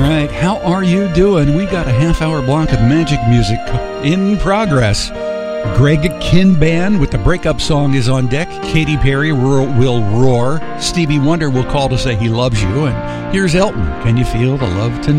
right, how are you doing? We got a half-hour block of magic music in progress. Greg Kinban with the breakup song is on deck. Katy Perry will roar. Stevie Wonder will call to say he loves you. And here's Elton. Can you feel the love tonight?